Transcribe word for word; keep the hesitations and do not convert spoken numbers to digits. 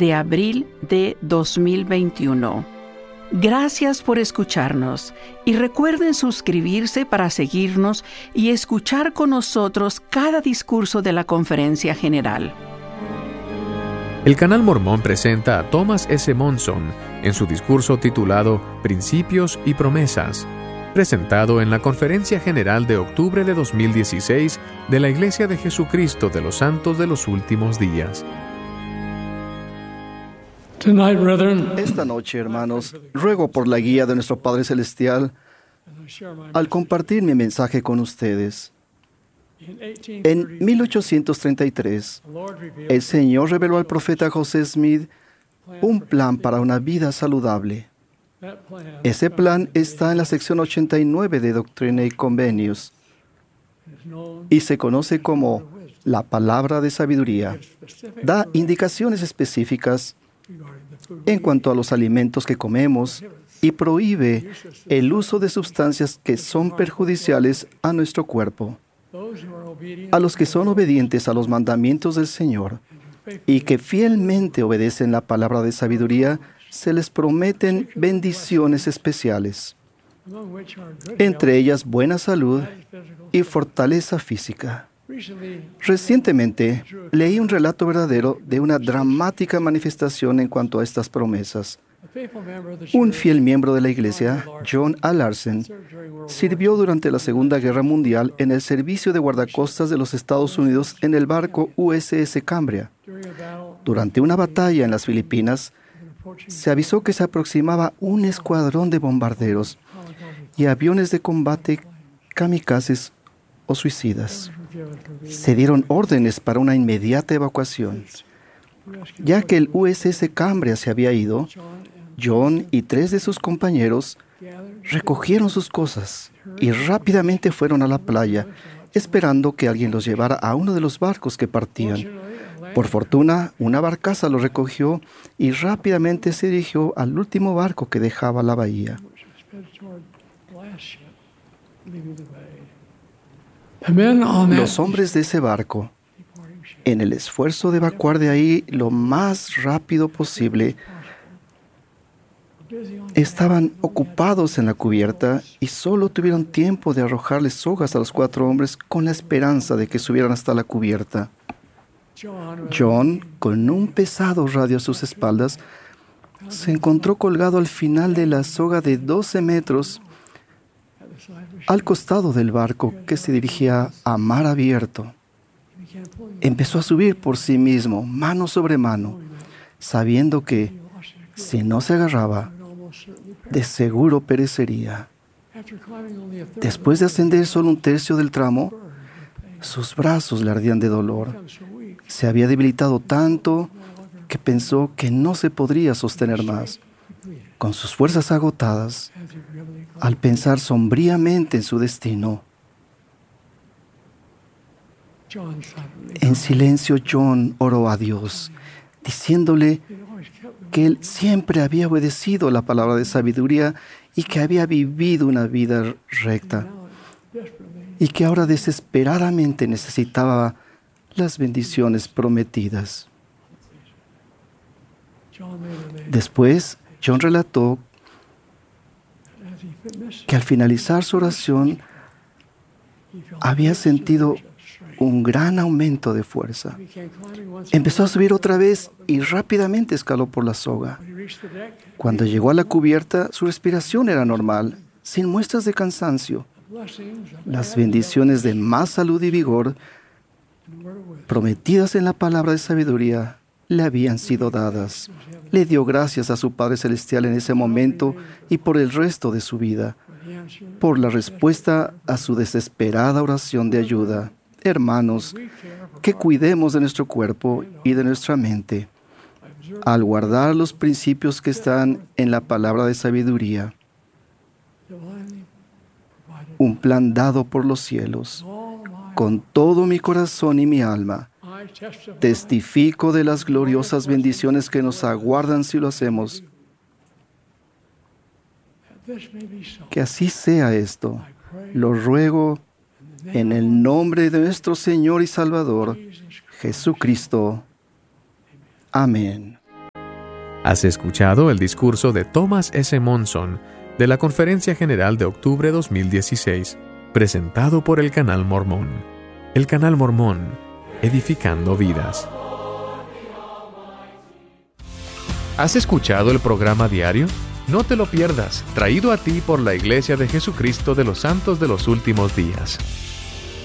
de abril de dos mil veintiuno. Gracias por escucharnos y recuerden suscribirse para seguirnos y escuchar con nosotros cada discurso de la Conferencia General. El Canal Mormón presenta a Thomas S. Monson en su discurso titulado Principios y Promesas, presentado en la Conferencia General de octubre de dos mil dieciséis de la Iglesia de Jesucristo de los Santos de los Últimos Días. Esta noche, hermanos, ruego por la guía de nuestro Padre Celestial al compartir mi mensaje con ustedes. En mil ochocientos treinta y tres, el Señor reveló al profeta José Smith un plan para una vida saludable. Ese plan está en la sección ochenta y nueve de Doctrina y Convenios y se conoce como la Palabra de Sabiduría. Da indicaciones específicas en cuanto a los alimentos que comemos y prohíbe el uso de sustancias que son perjudiciales a nuestro cuerpo. A los que son obedientes a los mandamientos del Señor y que fielmente obedecen la palabra de sabiduría, se les prometen bendiciones especiales, entre ellas buena salud y fortaleza física. Recientemente, leí un relato verdadero de una dramática manifestación en cuanto a estas promesas. Un fiel miembro de la iglesia, John A. Larsen, sirvió durante la Segunda Guerra Mundial en el servicio de guardacostas de los Estados Unidos en el barco U S S Cambria. Durante una batalla en las Filipinas, se avisó que se aproximaba un escuadrón de bombarderos y aviones de combate kamikazes o suicidas. Se dieron órdenes para una inmediata evacuación. Ya que el U S S Cambria se había ido, John y tres de sus compañeros recogieron sus cosas y rápidamente fueron a la playa, esperando que alguien los llevara a uno de los barcos que partían. Por fortuna, una barcaza los recogió y rápidamente se dirigió al último barco que dejaba la bahía. Los hombres de ese barco, en el esfuerzo de evacuar de ahí lo más rápido posible, estaban ocupados en la cubierta y solo tuvieron tiempo de arrojarles sogas a los cuatro hombres con la esperanza de que subieran hasta la cubierta. John, con un pesado radio a sus espaldas, se encontró colgado al final de la soga de doce metros al costado del barco que se dirigía a mar abierto. Empezó a subir por sí mismo, mano sobre mano, sabiendo que, si no se agarraba, de seguro perecería. Después de ascender solo un tercio del tramo, sus brazos le ardían de dolor. Se había debilitado tanto que pensó que no se podría sostener más. Con sus fuerzas agotadas, al pensar sombríamente en su destino, en silencio John oró a Dios, diciéndole que él siempre había obedecido la palabra de sabiduría y que había vivido una vida recta y que ahora desesperadamente necesitaba las bendiciones prometidas. Después, John relató que al finalizar su oración había sentido un gran aumento de fuerza. Empezó a subir otra vez y rápidamente escaló por la soga. Cuando llegó a la cubierta, su respiración era normal, sin muestras de cansancio. Las bendiciones de más salud y vigor, prometidas en la palabra de sabiduría, le habían sido dadas. Le dio gracias a su Padre Celestial en ese momento y por el resto de su vida, por la respuesta a su desesperada oración de ayuda. Hermanos, que cuidemos de nuestro cuerpo y de nuestra mente, al guardar los principios que están en la palabra de sabiduría, un plan dado por los cielos. Con todo mi corazón y mi alma, testifico de las gloriosas bendiciones que nos aguardan si lo hacemos. Que así sea esto. Lo ruego en el nombre de nuestro Señor y Salvador, Jesucristo. Amén. Has escuchado el discurso de Thomas S. Monson de la Conferencia General de octubre dos mil dieciséis, presentado por el Canal Mormón. El Canal Mormón, edificando vidas. ¿Has escuchado el programa diario? No te lo pierdas, traído a ti por la Iglesia de Jesucristo de los Santos de los Últimos Días.